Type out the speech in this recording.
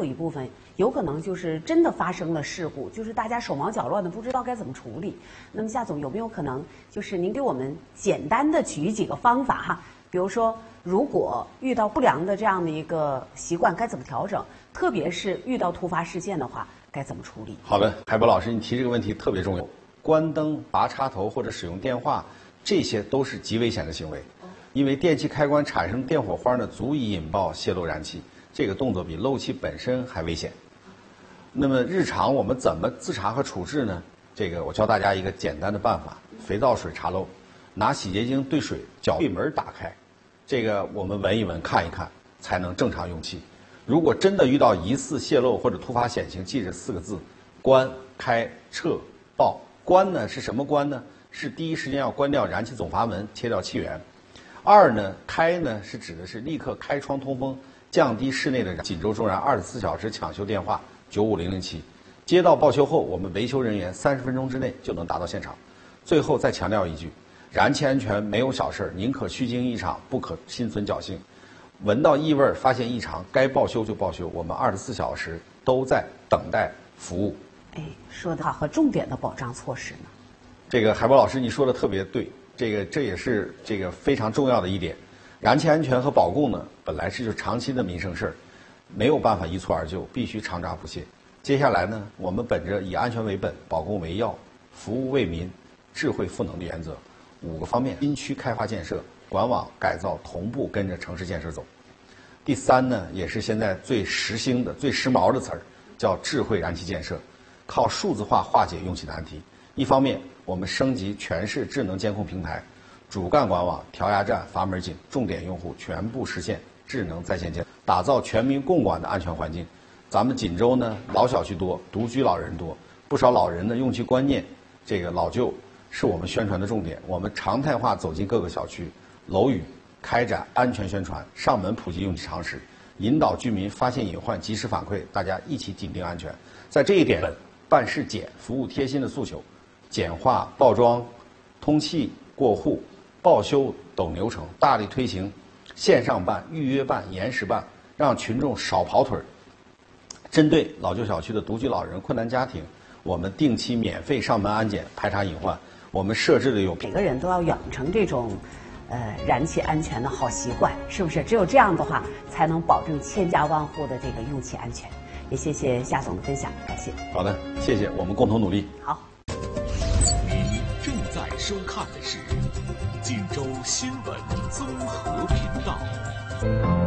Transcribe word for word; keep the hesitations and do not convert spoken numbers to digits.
有一部分有可能就是真的发生了事故，就是大家手忙脚乱的不知道该怎么处理。那么夏总有没有可能就是您给我们简单的举几个方法哈？比如说，如果遇到不良的这样的一个习惯，该怎么调整？特别是遇到突发事件的话，该怎么处理？ 好的，海波老师，你提这个问题特别重要。关灯、拔插头或者使用电话，这些都是极危险的行为，因为电器开关产生电火花呢，足以引爆泄漏燃气。这个动作比漏气本身还危险。那么日常我们怎么自查和处置呢？这个我教大家一个简单的办法：肥皂水查漏，拿洗洁精兑水，脚柜门打开。这个我们闻一闻看一看，才能正常用气。如果真的遇到疑似泄漏或者突发险情，记着四个字：关、开、撤、报。关呢是什么关呢？是第一时间要关掉燃气总阀门，切掉气源。二呢，开呢是指的是立刻开窗通风，降低室内的锦州中燃二十四小时抢修电话九五零零七。接到报修后，我们维修人员三十分钟之内就能达到现场。最后再强调一句，燃气安全没有小事，宁可虚惊一场，不可心存侥幸。闻到异味发现异常，该报修就报修，我们二十四小时都在等待服务。 哎，说的好，和重点的保障措施呢？ 这个海波老师你说的特别对，这个这也是这个非常重要的一点。燃气安全和保供呢，本来是就长期的民生事儿，没有办法一蹴而就，必须常抓不懈。接下来呢，我们本着以安全为本、保供为要、服务为民、智慧赋能的原则，五个方面：新区开发建设、管网改造同步跟着城市建设走。第三呢，也是现在最时兴的、最时髦的词儿，叫智慧燃气建设，靠数字化化解用气难题。一方面，我们升级全市智能监控平台，主干管网、调压站、阀门井、重点用户全部实现智能在线监，打造全民共管的安全环境。咱们锦州呢，老小区多，独居老人多，不少老人的用气观念，这个老旧是我们宣传的重点。我们常态化走进各个小区、楼宇，开展安全宣传，上门普及用气常识，引导居民发现隐患及时反馈，大家一起紧盯安全。在这一点，办事简、服务贴心的诉求，简化报装、通气、过户、报修等流程，大力推行线上办、预约办、延时办，让群众少跑腿儿。针对老旧小区的独居老人、困难家庭，我们定期免费上门安检，排查隐患。我们设置的有每个人都要养成这种，呃，燃气安全的好习惯，是不是？只有这样的话，才能保证千家万户的这个用气安全。也谢谢夏总的分享，感谢。 好的，谢谢，我们共同努力。 好。 您正在收看的是锦州新闻综合频道。